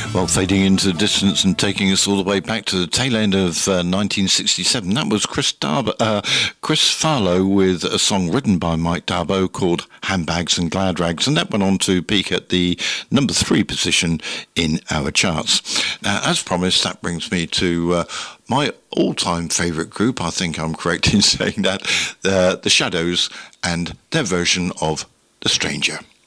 Well, fading into the distance and taking us all the way back to the tail end of 1967, that was Chris Farlowe with a song written by Mike Darbo called Handbags and Glad Rags, and that went on to peak at the number 3 position in our charts. As promised, that brings me to my all-time favourite group. I think I'm correct in saying that, The Shadows and their version of The Stranger.